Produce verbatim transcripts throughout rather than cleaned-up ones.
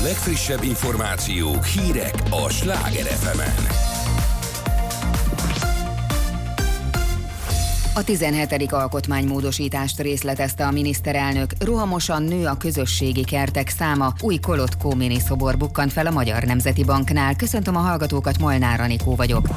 legfrissebb információk, hírek a Sláger ef emen. A tizenhetedik alkotmánymódosítást részletezte a miniszterelnök. Rohamosan nő a közösségi kertek száma. Új Kolot-Kó miniszobor bukkant fel a Magyar Nemzeti Banknál. Köszöntöm a hallgatókat, Molnár Anikó vagyok.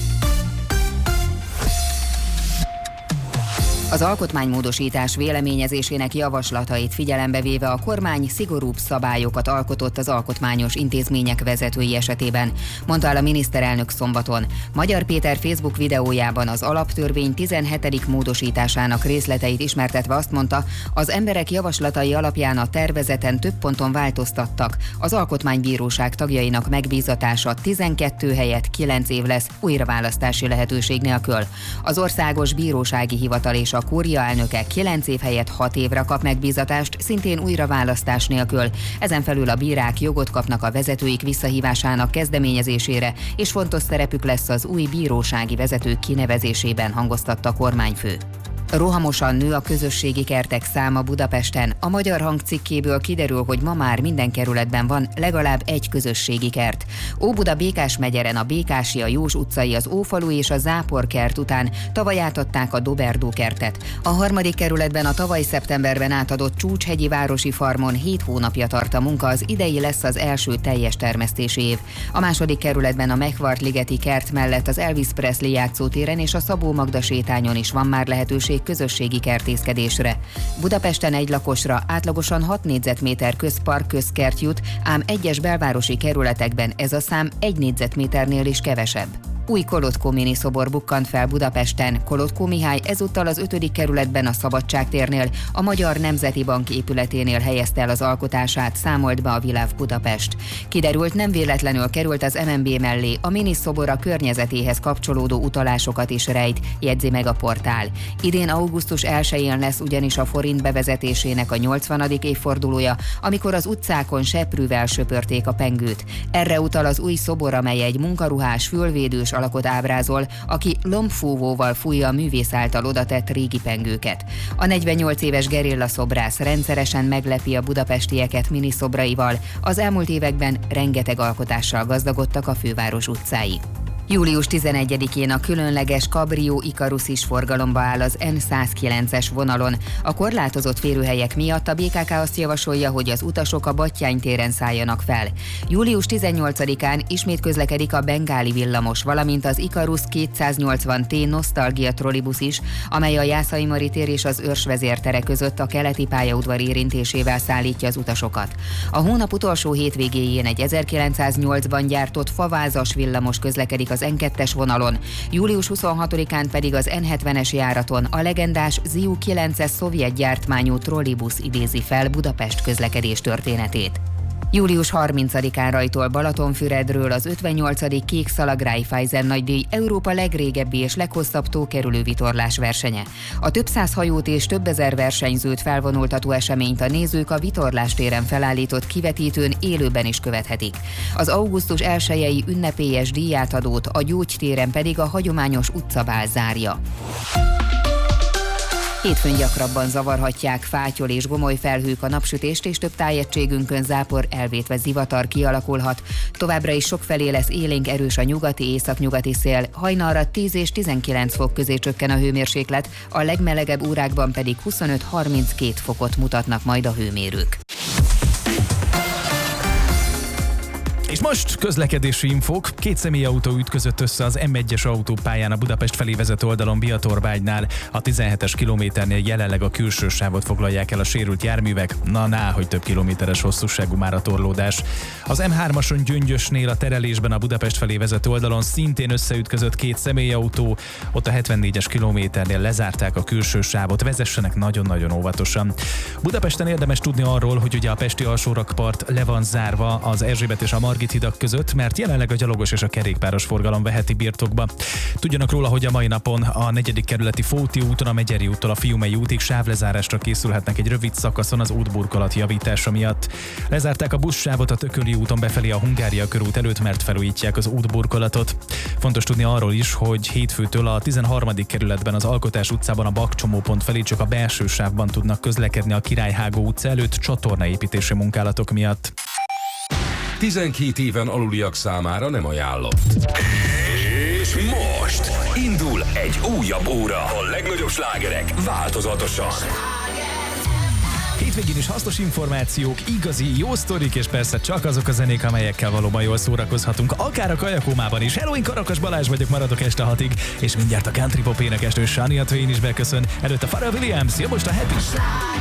Az alkotmánymódosítás véleményezésének javaslatait figyelembe véve a kormány szigorúbb szabályokat alkotott az alkotmányos intézmények vezetői esetében, mondta el a miniszterelnök szombaton. Magyar Péter Facebook videójában az alaptörvény tizenhetedik módosításának részleteit ismertetve azt mondta, az emberek javaslatai alapján a tervezeten több ponton változtattak. Az alkotmánybíróság tagjainak megbízatása tizenkét helyett kilenc év lesz újraválasztási lehetőség nélkül. Az Országos Bírósági Hivatal és a kúria elnöke kilenc év helyett hat évre kap megbízatást, szintén újraválasztás nélkül. Ezen felül a bírák jogot kapnak a vezetőik visszahívásának kezdeményezésére, és fontos szerepük lesz az új bírósági vezetők kinevezésében, hangoztatta a kormányfő. Rohamosan nő a közösségi kertek száma Budapesten. A Magyar Hang cikkéből kiderül, hogy ma már minden kerületben van legalább egy közösségi kert. Óbuda Békás megyeren a Békási, a Jós utcai, az Ófalu és a Zápor kert után tavaly átadták a Doberdó kertet. A harmadik kerületben a tavaly szeptemberben átadott Csúcshegyi városi farmon hét hónapja tart a munka, az idei lesz az első teljes termesztési év. A második kerületben a Megvart-ligeti kert mellett az Elvis Presley játszótéren és a Szabó Magda sétányon is van már lehetőség közösségi kertészkedésre. Budapesten egy lakosra átlagosan hat négyzetméter közpark közkert jut, ám egyes belvárosi kerületekben ez a szám egy négyzetméternél is kevesebb. Új Kolot-Kó miniszobor bukkant fel Budapesten. Kolot-Kó Mihály ezúttal az ötödik kerületben a Szabadságtérnél, a Magyar Nemzeti Bank épületénél helyezte el az alkotását, számolt be a Világ Budapest. Kiderült, nem véletlenül került az em en bé mellé, a miniszobor a környezetéhez kapcsolódó utalásokat is rejt, jegyzi meg a portál. Idén augusztus elsején lesz ugyanis a forint bevezetésének a nyolcvanadik évfordulója, amikor az utcákon seprűvel söpörték a pengőt. Erre utal az új szobor, amely egy munkaruhás, fülvédős alakot ábrázol, aki lombfúvóval fújja a művész által odatett régi pengőket. A negyvennyolc éves gerilla szobrász rendszeresen meglepi a budapestieket miniszobraival, az elmúlt években rengeteg alkotással gazdagodtak a főváros utcái. július tizenegyedikén a különleges Cabrio Icarus is forgalomba áll az en százkilences vonalon. A korlátozott férőhelyek miatt a bé ká ká azt javasolja, hogy az utasok a Battyány téren szálljanak fel. július tizennyolcadikán ismét közlekedik a Bengáli villamos, valamint az Icarus kétszáznyolcvan té Nostalgia trollibusz is, amely a Jászai Mari tér és az Őrsvezér tere között a keleti pályaudvar érintésével szállítja az utasokat. A hónap utolsó hétvégéjén egy ezerkilencszáznyolcban gyártott favázas villamos közlekedik az en kettes vonalon, július huszonhatodikán pedig az en hetvenes járaton a legendás Ziu kilences szovjet gyártmányú trollibusz idézi fel Budapest közlekedés történetét. július harmincadikán rajtol Balatonfüredről az ötvennyolcadik Kék Szalag Raiffeisen nagydíj Európa legrégebbi és leghosszabb tókerülő vitorlás versenye. A több száz hajót és több ezer versenyzőt felvonultató eseményt a nézők a Vitorlás téren felállított kivetítőn élőben is követhetik. Az augusztus elsejei ünnepélyes díjátadót a Gyógytéren pedig a hagyományos utcabál zárja. Hétfőn gyakrabban zavarhatják fátyol és gomoly felhők a napsütést, és több tájegységünkön zápor, elvétve zivatar kialakulhat. Továbbra is sokfelé lesz élénk erős a nyugati északnyugati szél, hajnalra tíz és tizenkilenc fok közé csökken a hőmérséklet, a legmelegebb órákban pedig huszonöt-harminckét fokot mutatnak majd a hőmérők. És most közlekedési infók. Két személyautó ütközött össze az em egyes autópályán a Budapest felé vezető oldalon Biatorbágynál. A tizenhetes kilométernél jelenleg a külső sávot foglalják el a sérült járművek. Na, ná, hogy több kilométeres hosszúságú már a torlódás. Az em hármason Gyöngyösnél a terelésben a Budapest felé vezető oldalon szintén összeütközött két személyautó. Ott a hetvennégyes kilométernél lezárták a külső sávot. Vezessenek nagyon-nagyon óvatosan. Budapesten érdemes tudni arról, hogy ugye a pesti alsórakpart le van zárva az Erzsébet és a Margit hidak között, mert jelenleg a gyalogos és a kerékpáros forgalom veheti birtokba. Tudjanak róla, hogy a mai napon a negyedik kerületi Fóti úton a Megyeri úttól a Fiumei útig sávlezárásra készülhetnek egy rövid szakaszon az útburkolat javítása miatt. Lezárták a buszsávot a Tököli úton befelé a Hungária körút előtt, mert felújítják az útburkolatot. Fontos tudni arról is, hogy hétfőtől a tizenharmadik kerületben az Alkotás utcában a Bakcsomópont felé csak a belső sávban tudnak közlekedni a Királyhágó utca előtt csatornaépítési munkálatok miatt. tizenkét éven aluliak számára nem ajánlott. És most indul egy újabb óra. A legnagyobb slágerek változatosan. Hétvégén is hasznos információk, igazi, jó sztorik, és persze csak azok a zenék, amelyekkel valóban jól szórakozhatunk, akár a kajakómában is. Hello, én Karakas Balázs vagyok, maradok este hatig, és mindjárt a country pop énekesnő Shania Twain is beköszön. Előtt a Pharrell Williams, jön most a Happy.